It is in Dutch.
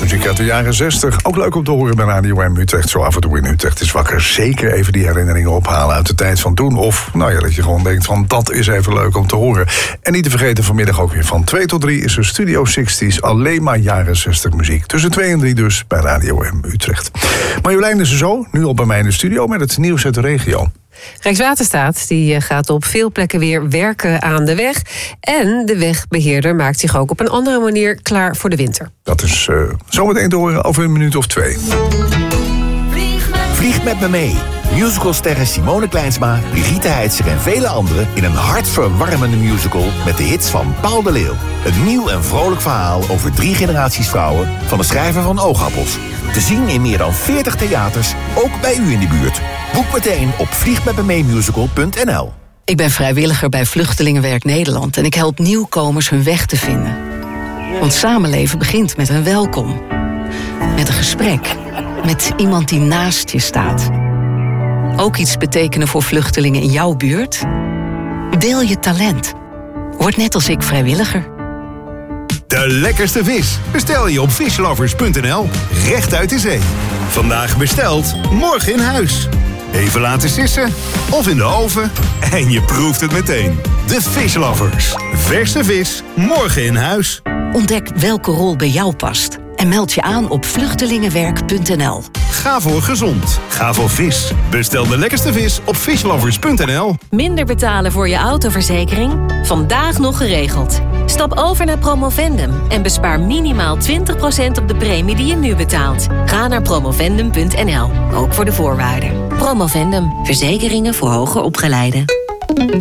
Muziek uit de jaren 60. Ook leuk om te horen bij Radio M Utrecht. Zo af en toe in Utrecht is wakker. Zeker even die herinneringen ophalen uit de tijd van toen. Of dat je gewoon denkt van dat is even leuk om te horen. En niet te vergeten, vanmiddag ook weer van 2 tot 3 is er Studio 60's. Alleen maar jaren 60 muziek. Tussen 2 en 3 dus bij Radio M Utrecht. Marjolein is er zo, nu al bij mij in de studio met het nieuws uit de regio. Rijkswaterstaat die gaat op veel plekken weer werken aan de weg. En de wegbeheerder maakt zich ook op een andere manier klaar voor de winter. Dat is zometeen te horen over een minuut of 2. Vlieg met me mee. Musicalsterren Simone Kleinsma, Brigitte Heitzer en vele anderen in een hartverwarmende musical met de hits van Paul de Leeuw. Een nieuw en vrolijk verhaal over 3 generaties vrouwen van de schrijver van Oogappels. Te zien in meer dan 40 theaters, ook bij u in de buurt. Boek meteen op vliegmetmemeemusical.nl. Ik ben vrijwilliger bij Vluchtelingenwerk Nederland en ik help nieuwkomers hun weg te vinden. Want samenleven begint met een welkom. Met een gesprek. Met iemand die naast je staat. Ook iets betekenen voor vluchtelingen in jouw buurt? Deel je talent. Word net als ik vrijwilliger. De lekkerste vis bestel je op fishlovers.nl. Recht uit de zee. Vandaag besteld, morgen in huis. Even laten sissen of in de oven en je proeft het meteen. De Fishlovers. Verse vis, morgen in huis. Ontdek welke rol bij jou past. En meld je aan op vluchtelingenwerk.nl. Ga voor gezond. Ga voor vis. Bestel de lekkerste vis op fishlovers.nl. Minder betalen voor je autoverzekering? Vandaag nog geregeld. Stap over naar Promovendum en bespaar minimaal 20% op de premie die je nu betaalt. Ga naar promovendum.nl, ook voor de voorwaarden. Promovendum, verzekeringen voor hoger opgeleiden.